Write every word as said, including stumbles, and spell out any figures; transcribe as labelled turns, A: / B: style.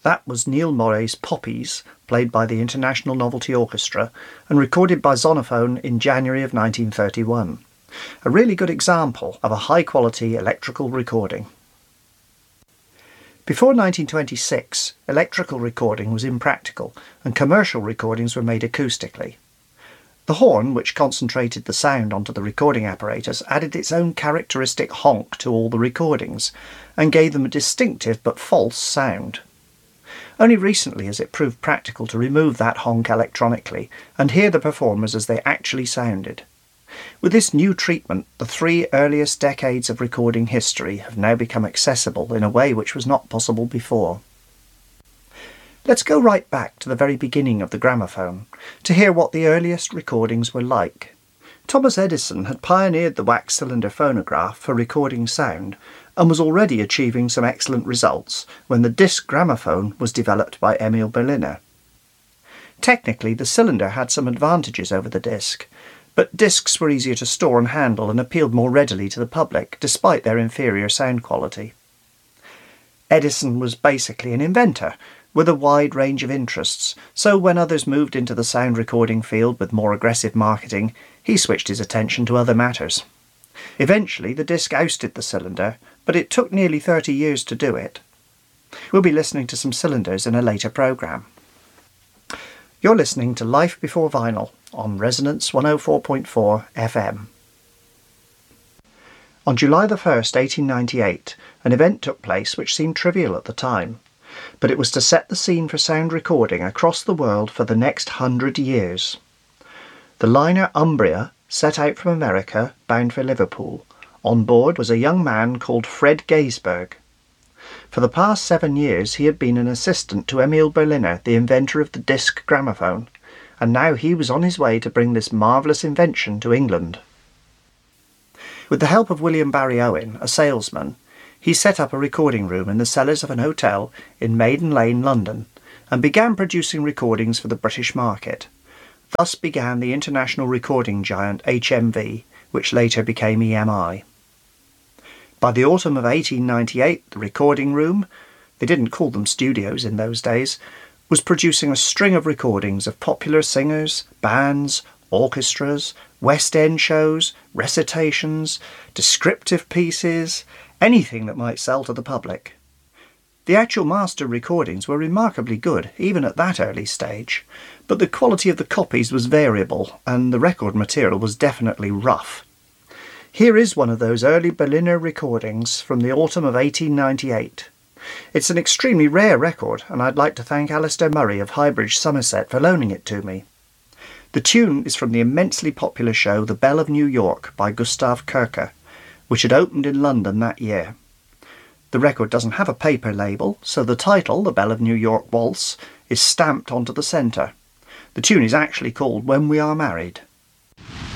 A: That was Neil Moray's Poppies, played by the International Novelty Orchestra and recorded by Zonophone in January of nineteen thirty-one. A really good example of a high-quality electrical recording. Before nineteen twenty-six, electrical recording was impractical and commercial recordings were made acoustically. The horn, which concentrated the sound onto the recording apparatus, added its own characteristic honk to all the recordings and gave them a distinctive but false sound. Only recently has it proved practical to remove that honk electronically and hear the performers as they actually sounded. With this new treatment, the three earliest decades of recording history have now become accessible in a way which was not possible before. Let's go right back to the very beginning of the gramophone to hear what the earliest recordings were like. Thomas Edison had pioneered the wax cylinder phonograph for recording sound and was already achieving some excellent results when the disc gramophone was developed by Emil Berliner. Technically, the cylinder had some advantages over the disc, but discs were easier to store and handle and appealed more readily to the public, despite their inferior sound quality. Edison was basically an inventor, with a wide range of interests, so when others moved into the sound recording field with more aggressive marketing, he switched his attention to other matters. Eventually, the disc ousted the cylinder, but it took nearly thirty years to do it. We'll be listening to some cylinders in a later programme. You're listening to Life Before Vinyl on Resonance one oh four point four F M. On July the first, eighteen ninety-eight, an event took place which seemed trivial at the time, but it was to set the scene for sound recording across the world for the next hundred years. The liner Umbria set out from America, bound for Liverpool. On board was a young man called Fred Gaisberg. For the past seven years he had been an assistant to Emil Berliner, the inventor of the disc gramophone, and now he was on his way to bring this marvellous invention to England. With the help of William Barry Owen, a salesman, he set up a recording room in the cellars of an hotel in Maiden Lane, London, and began producing recordings for the British market. Thus began the international recording giant H M V, which later became E M I. By the autumn of eighteen ninety-eight, the recording room, they didn't call them studios in those days, was producing a string of recordings of popular singers, bands, orchestras, West End shows, recitations, descriptive pieces, anything that might sell to the public. The actual master recordings were remarkably good, even at that early stage, but the quality of the copies was variable, and the record material was definitely rough. Here is one of those early Berliner recordings from the autumn of eighteen ninety-eight. It's an extremely rare record, and I'd like to thank Alistair Murray of Highbridge, Somerset, for loaning it to me. The tune is from the immensely popular show The Belle of New York by Gustav Kircher, which had opened in London that year. The record doesn't have a paper label, so the title, The Belle of New York Waltz, is stamped onto the centre. The tune is actually called When We Are Married.